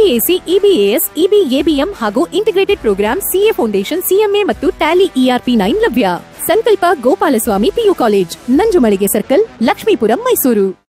ಬಿಬಿಎಸಿ, EBAS, EBABM ಹಾಗೂ integrated program CA foundation, CMA ಮತ್ತು ಟ್ಯಾಲಿ ERP9 ಲಭ್ಯ. ಸಂಕಲ್ಪ Gopalaswamy PU college, Nanjumalige circle, Lakshmipuram, Mysuru.